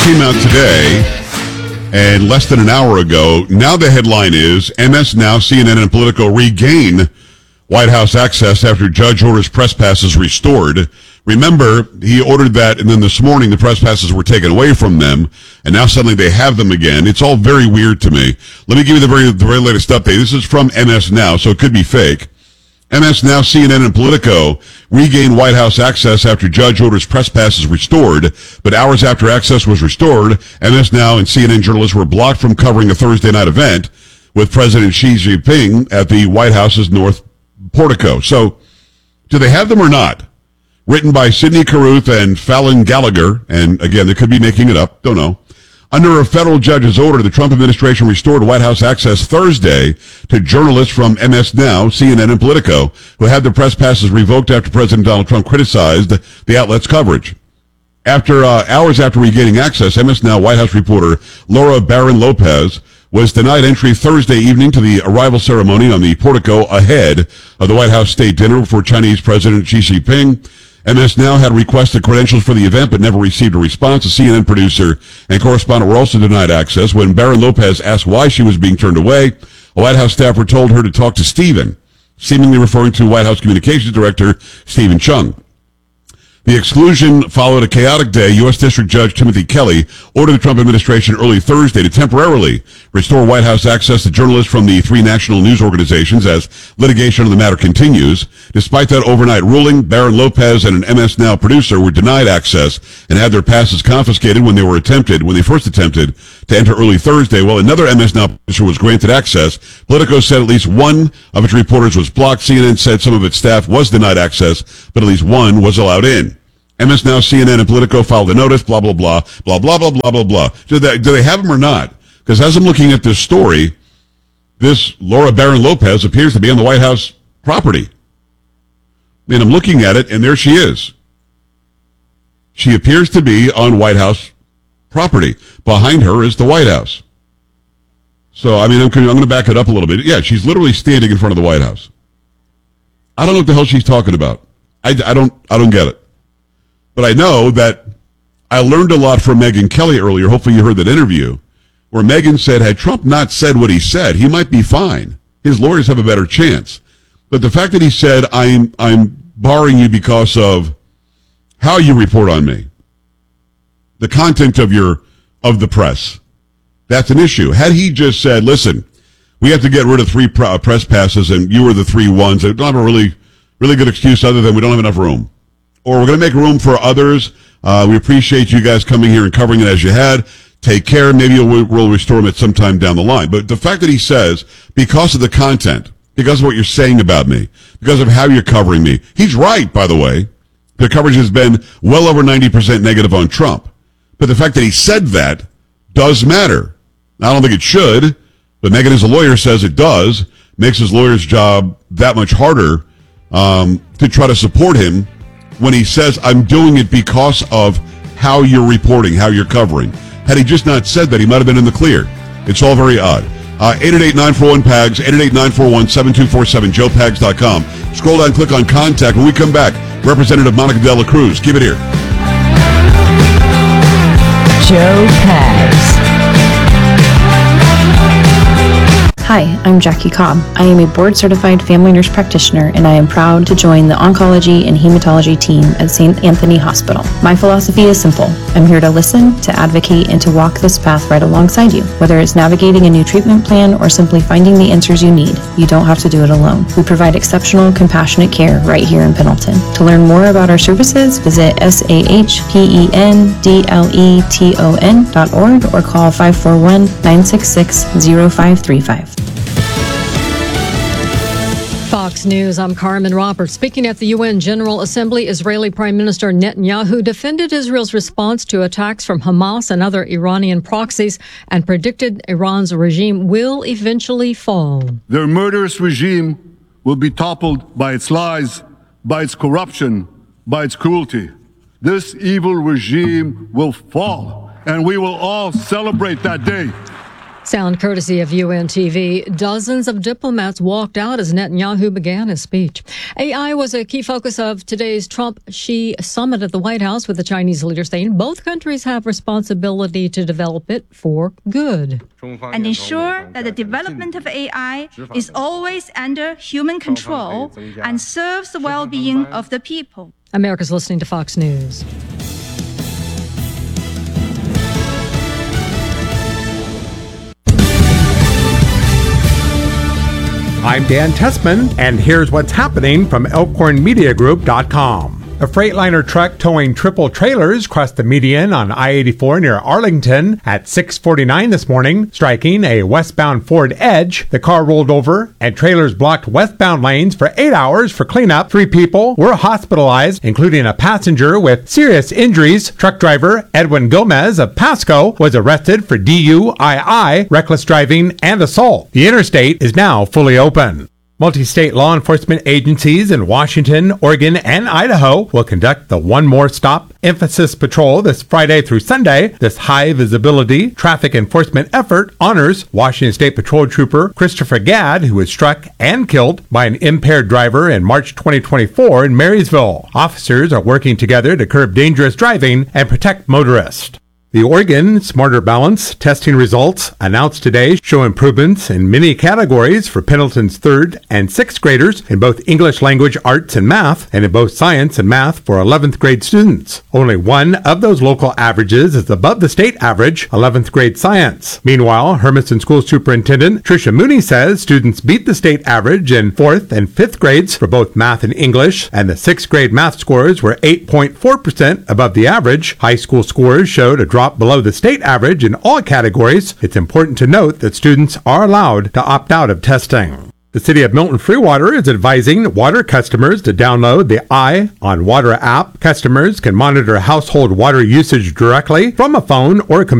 came out today, and less than an hour ago. Now the headline is, MS Now, CNN, and Politico regain White House access after judge orders press passes restored. Remember, he ordered that, and then this morning the press passes were taken away from them, and now suddenly they have them again. It's all very weird to me. Let me give you the very latest update. This is from MS Now, so it could be fake. MS Now, CNN, and Politico regain White House access after judge orders press passes restored. But hours after access was restored, MS Now and CNN journalists were blocked from covering a Thursday night event with President Xi Jinping at the White House's North Portico. So, do they have them or not? Written by Sidney Carruth and Fallon Gallagher, and again, they could be making it up, don't know. Under a federal judge's order, the Trump administration restored White House access Thursday to journalists from MS Now, CNN, and Politico, who had their press passes revoked after President Donald Trump criticized the outlet's coverage. After hours after regaining access, MS Now White House reporter Laura Barron Lopez was denied entry Thursday evening to the arrival ceremony on the portico ahead of the White House state dinner for Chinese President Xi Jinping. MS Now had requested credentials for the event but never received a response. A CNN producer and correspondent were also denied access. When Barron Lopez asked why she was being turned away, a White House staffer told her to talk to Stephen, seemingly referring to White House Communications Director Stephen Chung. The exclusion followed a chaotic day. U.S. District Judge Timothy Kelly ordered the Trump administration early Thursday to temporarily restore White House access to journalists from the three national news organizations as litigation on the matter continues. Despite that overnight ruling, Barron Lopez and an MS Now producer were denied access and had their passes confiscated when they first attempted to enter early Thursday. While another MS Now producer was granted access, Politico said at least one of its reporters was blocked. CNN said some of its staff was denied access, but at least one was allowed in. MS Now, CNN, and Politico filed a notice, blah, blah, blah, blah, blah, blah, blah, blah, blah. Do they have them or not? Because as I'm looking at this story, this Laura Barron Lopez appears to be on the White House property. I mean, I'm looking at it, and there she is. She appears to be on White House property. Behind her is the White House. So, I mean, I'm going to back it up a little bit. Yeah, she's literally standing in front of the White House. I don't know what the hell she's talking about. I don't get it. But I know that I learned a lot from Megyn Kelly earlier. Hopefully you heard that interview where Megyn said, had Trump not said what he said, he might be fine. His lawyers have a better chance. But the fact that he said, I'm barring you because of how you report on me, the content of the press, that's an issue. Had he just said, listen, we have to get rid of three press passes and you were the three ones, they don't have a really good excuse other than we don't have enough room. Or we're going to make room for others. We appreciate you guys coming here and covering it as you had. Take care. Maybe we'll restore them at some time down the line. But the fact that he says, because of the content, because of what you're saying about me, because of how you're covering me, he's right, by the way. The coverage has been well over 90% negative on Trump. But the fact that he said that does matter. I don't think it should, but Megyn, as a lawyer, says it does. Makes his lawyer's job that much harder to try to support him when he says, I'm doing it because of how you're reporting, how you're covering. Had he just not said that, he might have been in the clear. It's all very odd. 888-941-PAGS, 888-941-7247, joepags.com. Scroll down, click on Contact. When we come back, Representative Monica De La Cruz. Keep it here. Joe Pags. Hi, I'm Jackie Cobb. I am a board-certified family nurse practitioner, and I am proud to join the oncology and hematology team at St. Anthony Hospital. My philosophy is simple. I'm here to listen, to advocate, and to walk this path right alongside you. Whether it's navigating a new treatment plan or simply finding the answers you need, you don't have to do it alone. We provide exceptional, compassionate care right here in Pendleton. To learn more about our services, visit SAHPENDLETON.org or call 541-966-0535. Fox News, I'm Carmen Roberts. Speaking at the UN General Assembly, Israeli Prime Minister Netanyahu defended Israel's response to attacks from Hamas and other Iranian proxies and predicted Iran's regime will eventually fall. Their murderous regime will be toppled by its lies, by its corruption, by its cruelty. This evil regime will fall, and we will all celebrate that day. Sound courtesy of UN TV. Dozens of diplomats walked out as Netanyahu began his speech. AI was a key focus of today's Trump-Xi summit at the White House, with the Chinese leader saying both countries have responsibility to develop it for good. And ensure that the development of AI is always under human control and serves the well-being of the people. America's listening to Fox News. I'm Dan Tessman, and here's what's happening from ElkhornMediaGroup.com. A Freightliner truck towing triple trailers crossed the median on I-84 near Arlington at 6:49 this morning, striking a westbound Ford Edge. The car rolled over, and trailers blocked westbound lanes for 8 hours for cleanup. 3 people were hospitalized, including a passenger with serious injuries. Truck driver Edwin Gomez of Pasco was arrested for DUII, reckless driving, and assault. The interstate is now fully open. Multi-state law enforcement agencies in Washington, Oregon, and Idaho will conduct the One More Stop Emphasis Patrol this Friday through Sunday. This high-visibility traffic enforcement effort honors Washington State Patrol Trooper Christopher Gadd, who was struck and killed by an impaired driver in March 2024 in Marysville. Officers are working together to curb dangerous driving and protect motorists. The Oregon Smarter Balance testing results announced today show improvements in many categories for Pendleton's 3rd and 6th graders in both English language, arts, and math, and in both science and math for 11th grade students. Only one of those local averages is above the state average, 11th grade science. Meanwhile, Hermiston School Superintendent Tricia Mooney says students beat the state average in 4th and 5th grades for both math and English, and the 6th grade math scores were 8.4% above the average. High school scores showed a drop below the state average in all categories. It's important to note that students are allowed to opt out of testing. The City of Milton Free Water is advising water customers to download the Eye on Water app. Customers can monitor household water usage directly from a phone or a computer